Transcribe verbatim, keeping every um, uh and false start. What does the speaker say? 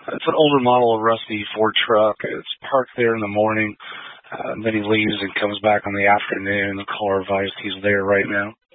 It's an older model of rusty Ford truck. It's parked there in the morning. Uh, then he leaves and comes back in the afternoon. The caller advised he's there right now.